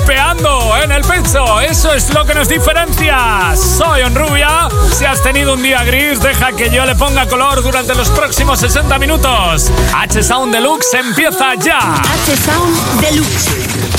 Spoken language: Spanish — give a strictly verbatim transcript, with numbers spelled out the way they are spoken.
golpeando en el pecho. Eso es lo que nos diferencia. Soy Onrubia. Si has tenido un día gris, deja que yo le ponga color durante los próximos sesenta minutos. H-Sound Deluxe empieza ya. H-Sound Deluxe.